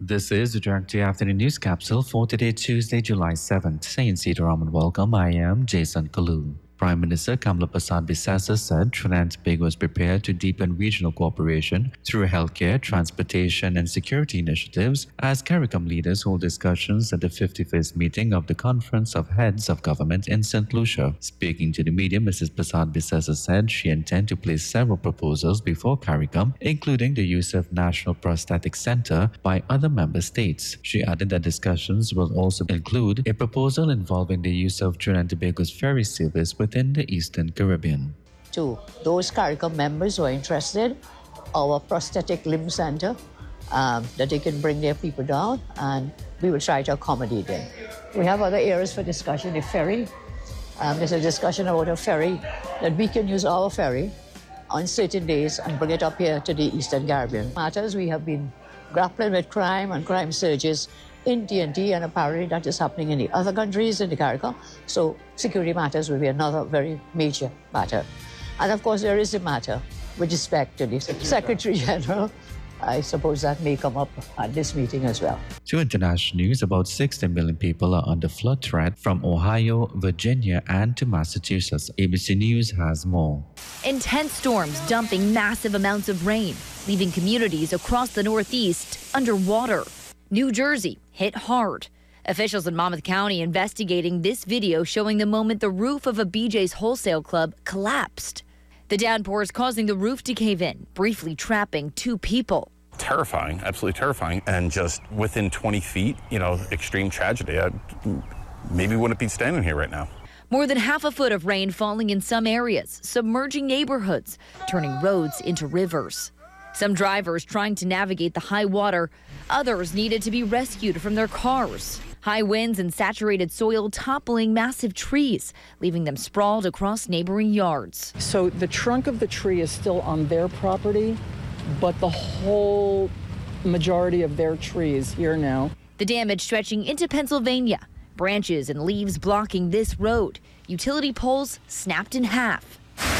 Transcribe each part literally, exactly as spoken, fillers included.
This is the Director Afternoon News Capsule for today, Tuesday, July seventh. Saint Sitaram and welcome. I am Jason Kalu. Prime Minister Kamla Prasad Bisasa said Trinidad and Tobago is prepared to deepen regional cooperation through healthcare, transportation, and security initiatives as CARICOM leaders hold discussions at the fifty-fifth meeting of the Conference of Heads of Government in Saint Lucia. Speaking to the media, Missus Prasad Bisasa said she intends to place several proposals before CARICOM, including the use of National Prosthetic Center by other member states. She added that discussions will also include a proposal involving the use of Trinidad and Tobago's ferry service within the Eastern Caribbean. To those CARICOM members who are interested, our prosthetic limb center, um, that they can bring their people down and we will try to accommodate them. We have other areas for discussion, a ferry. Um, there's a discussion about a ferry, that we can use our ferry on certain days and bring it up here to the Eastern Caribbean. Matters, we have been grappling with crime and crime surges in T N T, and apparently that is happening in the other countries in the CARICOM. So security matters will be another very major matter. And of course, there is a matter with respect to the Secretary General. I suppose that may come up at this meeting as well. To international news, about sixty million people are under flood threat from Ohio, Virginia, and to Massachusetts. A B C News has more. Intense storms dumping massive amounts of rain, leaving communities across the Northeast underwater. New Jersey hit hard. Officials in Monmouth County investigating this video showing the moment the roof of a B J's wholesale club collapsed. The downpour is causing the roof to cave in, briefly trapping two people. Terrifying, absolutely terrifying. And just within twenty feet, you know, extreme tragedy. I maybe wouldn't be standing here right now. More than half a foot of rain falling in some areas, submerging neighborhoods, turning roads into rivers. Some drivers trying to navigate the high water. Others needed to be rescued from their cars. High winds and saturated soil toppling massive trees, leaving them sprawled across neighboring yards. So the trunk of the tree is still on their property, but the whole majority of their trees here now. The damage stretching into Pennsylvania. Branches and leaves blocking this road. Utility poles snapped in half.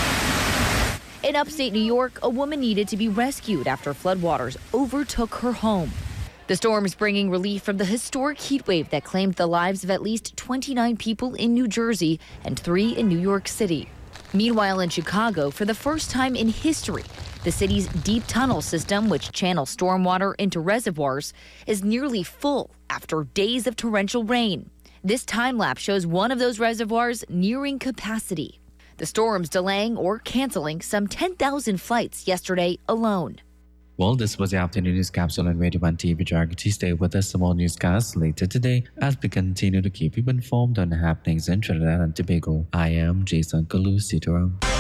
In upstate New York, a woman needed to be rescued after floodwaters overtook her home. The storm is bringing relief from the historic heat wave that claimed the lives of at least twenty-nine people in New Jersey and three in New York City. Meanwhile, in Chicago, for the first time in history, the city's deep tunnel system, which channels stormwater into reservoirs, is nearly full after days of torrential rain. This time lapse shows one of those reservoirs nearing capacity. The storm's delaying or canceling some ten thousand flights yesterday alone. Well, this was the Afternoon News Capsule on Radio one T V Geography. Stay with us for more newscasts later today as we continue to keep you informed on the happenings in Trinidad and Tobago. I am Jason Kalu Sitaram.